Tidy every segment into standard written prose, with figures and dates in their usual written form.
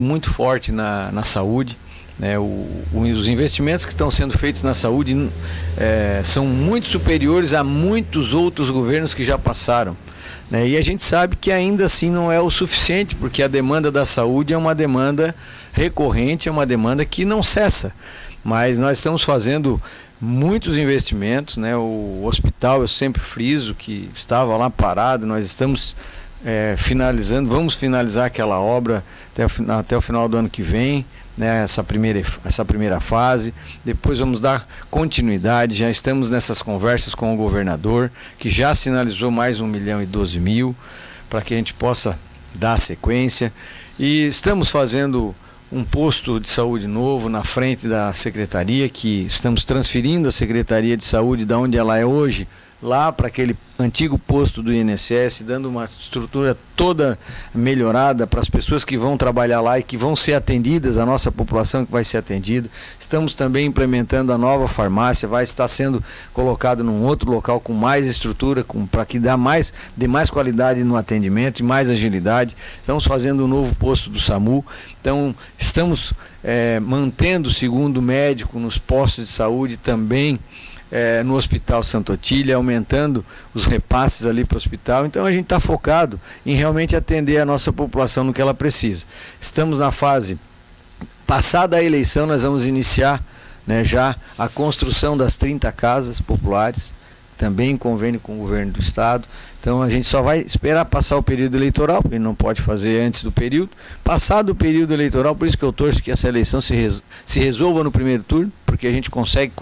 muito forte na saúde, né? Os investimentos que estão sendo feitos na saúde são muito superiores a muitos outros governos que já passaram, né? E a gente sabe que ainda assim não é o suficiente, porque a demanda da saúde é uma demanda recorrente, é uma demanda que não cessa. Mas nós estamos fazendo muitos investimentos, né? O hospital, eu sempre friso que estava lá parado, nós estamos finalizando, vamos finalizar aquela obra até o final do ano que vem, né? Essa primeira fase, depois vamos dar continuidade. Já estamos nessas conversas com o governador, que já sinalizou mais 1.012.000 para que a gente possa dar sequência, e estamos fazendo um posto de saúde novo na frente da secretaria, que estamos transferindo a Secretaria de Saúde da onde ela é hoje, lá para aquele antigo posto do INSS, dando uma estrutura toda melhorada para as pessoas que vão trabalhar lá e que vão ser atendidas, a nossa população que vai ser atendida. Estamos também implementando a nova farmácia, vai estar sendo colocado num outro local com mais estrutura, para que dê mais qualidade no atendimento e mais agilidade. Estamos fazendo um novo posto do SAMU, então estamos mantendo o segundo médico nos postos de saúde também, no Hospital Santa Otília, aumentando os repasses ali para o hospital. Então a gente está focado em realmente atender a nossa população no que ela precisa. Estamos na fase, passada a eleição, nós vamos iniciar, né, já a construção das 30 casas populares, também em convênio com o governo do estado. Então a gente só vai esperar passar o período eleitoral, porque não pode fazer antes do período. Passado o período eleitoral, por isso que eu torço que essa eleição se resolva no primeiro turno, porque a gente consegue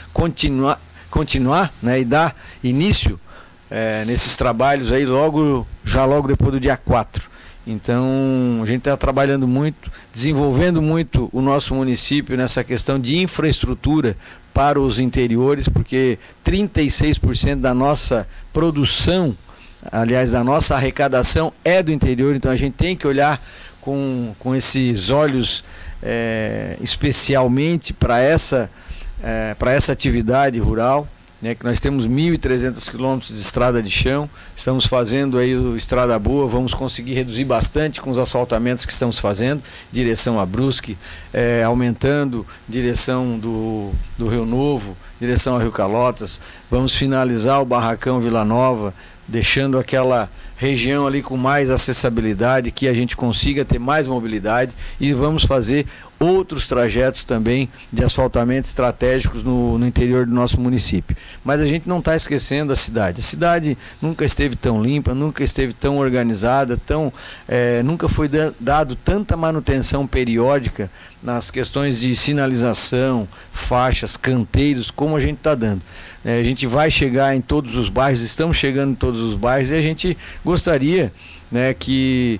continuar, né, e dar início nesses trabalhos aí logo depois do dia 4. Então a gente está trabalhando muito, desenvolvendo muito o nosso município nessa questão de infraestrutura para os interiores, porque 36% da nossa produção, aliás, da nossa arrecadação é do interior. Então a gente tem que olhar com esses olhos especialmente para essa atividade rural, né, que nós temos 1.300 quilômetros de estrada de chão, estamos fazendo aí o Estrada Boa, vamos conseguir reduzir bastante com os asfaltamentos que estamos fazendo, direção a Brusque, aumentando direção do Rio Novo, direção ao Rio Calotas. Vamos finalizar o Barracão Vila Nova, deixando aquela região ali com mais acessibilidade, que a gente consiga ter mais mobilidade, e vamos fazer outros trajetos também de asfaltamento estratégicos no interior do nosso município. Mas a gente não está esquecendo a cidade. A cidade nunca esteve tão limpa, nunca esteve tão organizada, nunca foi dado tanta manutenção periódica nas questões de sinalização, faixas, canteiros, como a gente está dando. A gente vai chegar em todos os bairros, estamos chegando em todos os bairros, e a gente gostaria, né, que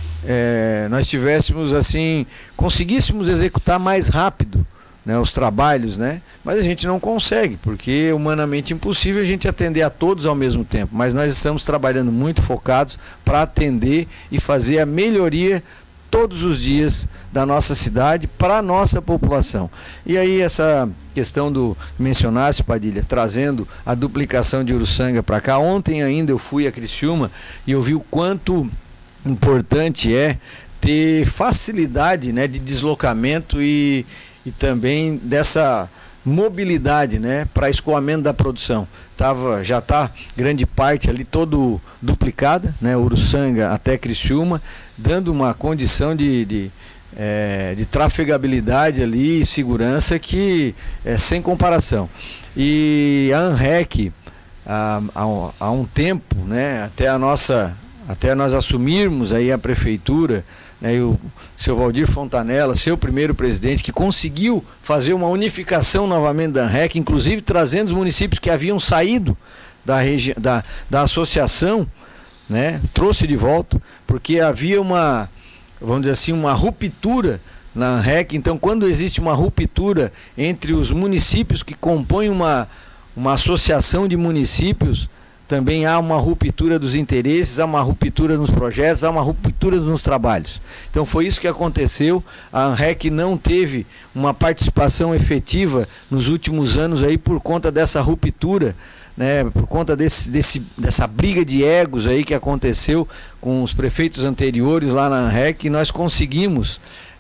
nós tivéssemos assim, conseguíssemos executar mais rápido, né, os trabalhos, né? Mas a gente não consegue, porque é humanamente impossível a gente atender a todos ao mesmo tempo. Mas nós estamos trabalhando muito focados para atender e fazer a melhoria todos os dias da nossa cidade para a nossa população. E aí essa questão mencionasse, Padilha, trazendo a duplicação de Uruçanga para cá. Ontem ainda eu fui a Criciúma e eu vi o quanto importante é ter facilidade, né, de deslocamento e também dessa mobilidade, né, para escoamento da produção. Já está grande parte ali todo duplicada, né, Uruçanga até Criciúma, dando uma condição de trafegabilidade ali e segurança que é sem comparação. E a ANREC, há um tempo, né, até nós assumirmos aí a prefeitura, né, e o seu Valdir Fontanella, seu primeiro presidente, que conseguiu fazer uma unificação novamente da ANREC, inclusive trazendo os municípios que haviam saído da associação, né, trouxe de volta, porque havia vamos dizer assim, uma ruptura na ANREC. Então, quando existe uma ruptura entre os municípios que compõem uma associação de municípios, também há uma ruptura dos interesses, há uma ruptura nos projetos, há uma ruptura nos trabalhos. Então foi isso que aconteceu. A ANREC não teve uma participação efetiva nos últimos anos aí por conta dessa ruptura, né, por conta dessa briga de egos aí que aconteceu com os prefeitos anteriores lá na ANREC. E nós conseguimos